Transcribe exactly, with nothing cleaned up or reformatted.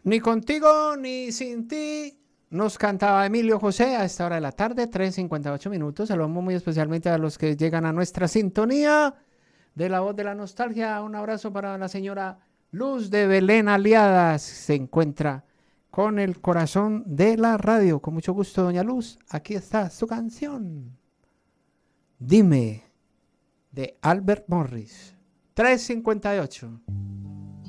Ni contigo ni sin ti. Nos cantaba Emilio José a esta hora de la tarde, tres cincuenta y ocho minutos. Saludamos muy especialmente a los que llegan a nuestra sintonía de la voz de la nostalgia. Un abrazo para la señora Luz de Belén Aliadas. Se encuentra con el corazón de la radio. Con mucho gusto, doña Luz. Aquí está su canción. Dime, de Albert Morris. tres cincuenta y ocho.